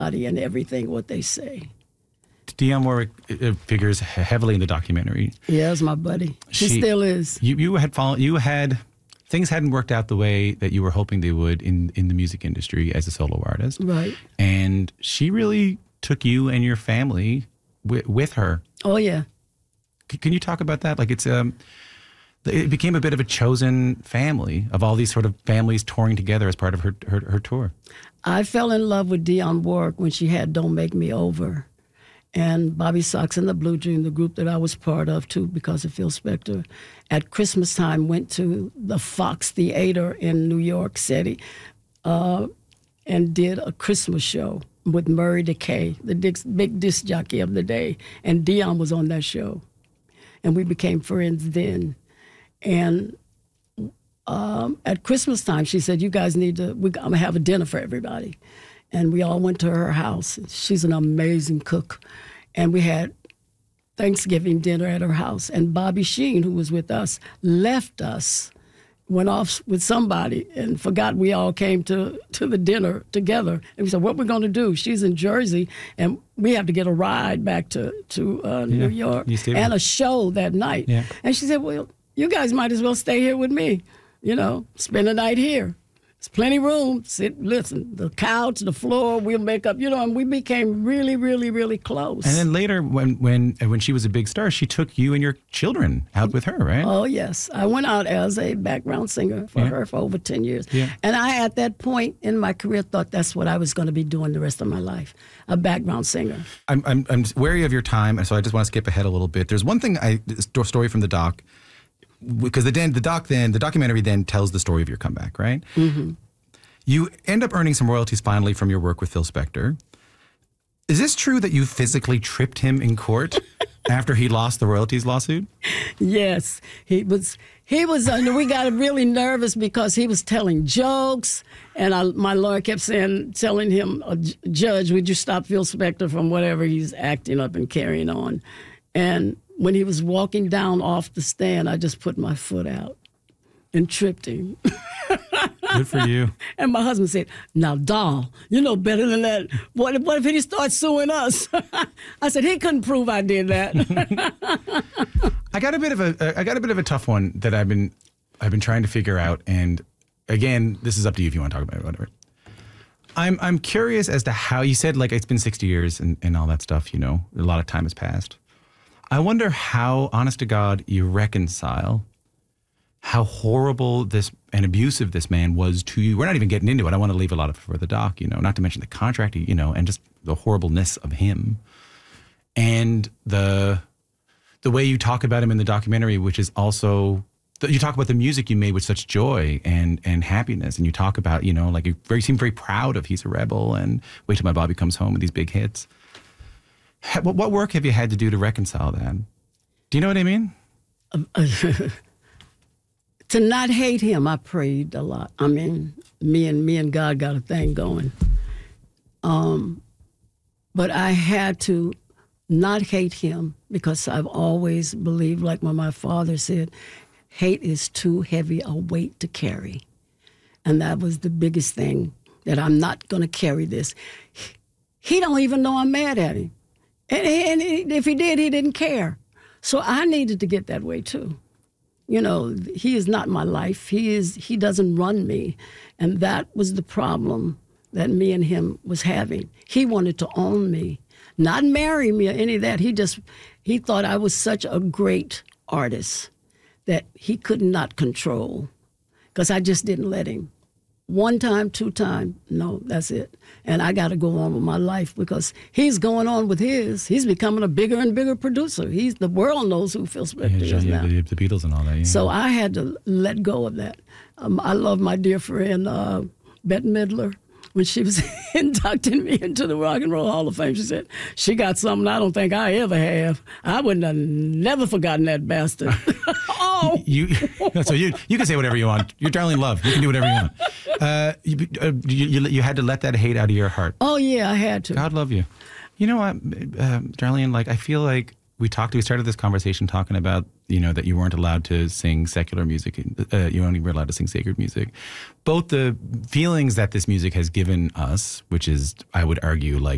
and everything what they say. Dionne Warwick figures heavily in the documentary. Yeah, it's my buddy. She still is. You had things hadn't worked out the way that you were hoping they would in the music industry as a solo artist. Right. And she really took you and your family with her. Oh, yeah. Can you talk about that? Like it became a bit of a chosen family of all these sort of families touring together as part of her tour. I fell in love with Dionne Warwick when she had Don't Make Me Over. And Bobby Sox and the Blue Dream, the group that I was part of, too, because of Phil Spector, at Christmas time went to the Fox Theater in New York City and did a Christmas show with Murray Decay, the big disc jockey of the day. And Dionne was on that show. And we became friends then. And at Christmas time, she said, you guys I'm going to have a dinner for everybody. And we all went to her house. She's an amazing cook. And we had Thanksgiving dinner at her house. And Bobby Sheen, who was with us, left us, went off with somebody and forgot we all came to the dinner together. And we said, what we're going to do? She's in Jersey, and we have to get a ride back to New York and a show that night. Yeah. And she said, well, you guys might as well stay here with me, spend the night here. There's plenty of room. Listen, the couch, the floor, we'll make up, and we became really, really, really close. And then later, when she was a big star, she took you and your children out with her, right? Oh, yes. I went out as a background singer for her for over 10 years. Yeah. And I, at that point in my career, thought that's what I was going to be doing the rest of my life, a background singer. I'm wary of your time, and so I just want to skip ahead a little bit. There's one thing, story from the doc, because the documentary then tells the story of your comeback, right? Mm-hmm. You end up earning some royalties finally from your work with Phil Spector. Is this true that you physically tripped him in court after he lost the royalties lawsuit? Yes, he was. We got really nervous because he was telling jokes, and my lawyer kept telling him, "Judge, would you stop Phil Spector from whatever he's acting up and carrying on?" And when he was walking down off the stand, I just put my foot out and tripped him. Good for you. And my husband said, now, doll, you know better than that. What if he starts suing us? I said, he couldn't prove I did that. I got a bit of a tough one that I've been trying to figure out. And again, this is up to you if you want to talk about it, whatever. I'm curious as to how you said, like, it's been 60 years and all that stuff, a lot of time has passed. I wonder how, honest to God, you reconcile how horrible and abusive this man was to you. We're not even getting into it. I want to leave a lot of it for the doc, not to mention the contract, and just the horribleness of him. And the way you talk about him in the documentary, which is also, you talk about the music you made with such joy and happiness. And you talk about, like you seem very proud of He's a Rebel and Wait Till My Bobby Comes Home and these big hits. What work have you had to do to reconcile that? Do you know what I mean? To not hate him, I prayed a lot. I mean, me and God got a thing going. But I had to not hate him because I've always believed, like when my father said, hate is too heavy a weight to carry. And that was the biggest thing, that I'm not going to carry this. He don't even know I'm mad at him. And if he did, he didn't care. So I needed to get that way, too. He is not my life. He doesn't run me. And that was the problem that me and him was having. He wanted to own me, not marry me or any of that. He thought I was such a great artist that he could not control, because I just didn't let him. One time, two time, no, that's it. And I got to go on with my life because he's going on with his. He's becoming a bigger and bigger producer. The world knows who Phil Spector is now. The Beatles and all that. Yeah. So I had to let go of that. I love my dear friend Bette Midler. When she was inducting me into the Rock and Roll Hall of Fame, she said, she got something I don't think I ever have. I wouldn't have never forgotten that bastard. Oh! So you can say whatever you want. You're Darlene Love. You can do whatever you want. You had to let that hate out of your heart. Oh, yeah, I had to. God love you. You know what, Darlene, I feel like we started this conversation talking about, that you weren't allowed to sing secular music. You only were allowed to sing sacred music. Both the feelings that this music has given us, which is, I would argue, like